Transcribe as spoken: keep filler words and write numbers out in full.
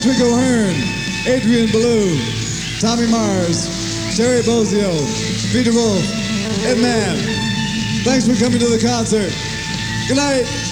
Patrick O'Hearn, Adrian Ballou, Tommy Mars, Terry Bozzio, Peter Wolf, Ed Mann. Thanks for coming to the concert. Good night.